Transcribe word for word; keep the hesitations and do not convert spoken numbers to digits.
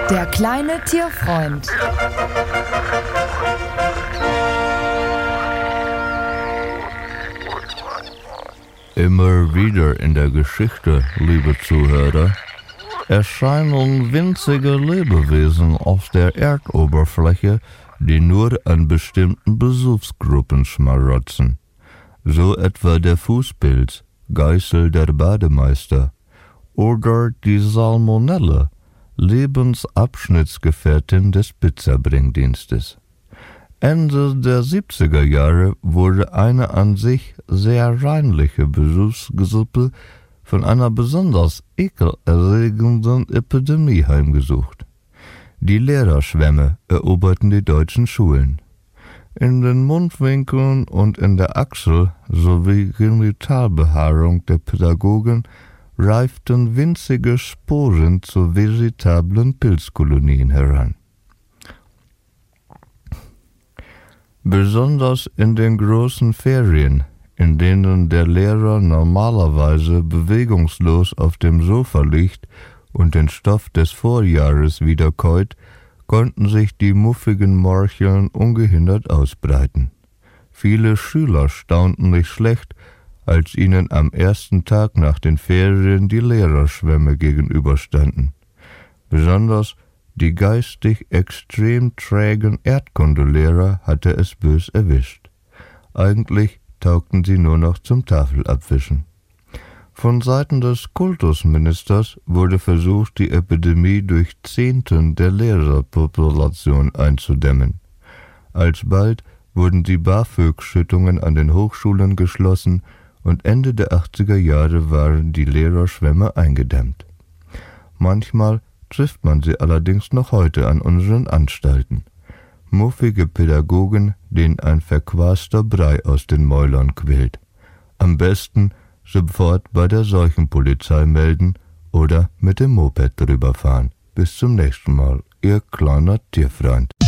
Der kleine Tierfreund. Immer wieder in der Geschichte, liebe Zuhörer, erscheinen winzige Lebewesen auf der Erdoberfläche, die nur an bestimmten Besuchsgruppen schmarotzen. So etwa der Fußpilz, Geißel der Bademeister, oder die Salmonelle, Lebensabschnittsgefährtin des Pizzabringdienstes. Ende der siebziger Jahre wurde eine an sich sehr reinliche Besuchsgruppe von einer besonders ekelerregenden Epidemie heimgesucht. Die Lehrerschwämme eroberten die deutschen Schulen. In den Mundwinkeln und in der Achsel sowie Genitalbehaarung der Pädagogen reiften winzige Sporen zu veritablen Pilzkolonien heran. Besonders in den großen Ferien, in denen der Lehrer normalerweise bewegungslos auf dem Sofa liegt und den Stoff des Vorjahres wiederkäut, konnten sich die muffigen Morcheln ungehindert ausbreiten. Viele Schüler staunten nicht schlecht, als ihnen am ersten Tag nach den Ferien die Lehrerschwämme gegenüberstanden. Besonders die geistig extrem trägen Erdkundelehrer hatte es bös erwischt. Eigentlich taugten sie nur noch zum Tafelabwischen. Von Seiten des Kultusministers wurde versucht, die Epidemie durch Zehnten der Lehrerpopulation einzudämmen. Alsbald wurden die BAföG-Schüttungen an den Hochschulen geschlossen und Ende der achtziger Jahre waren die Lehrerschwämme eingedämmt. Manchmal trifft man sie allerdings noch heute an unseren Anstalten. Muffige Pädagogen, denen ein verquaster Brei aus den Mäulern quillt. Am besten sofort bei der Seuchenpolizei melden oder mit dem Moped drüber fahren. Bis zum nächsten Mal, Ihr kleiner Tierfreund.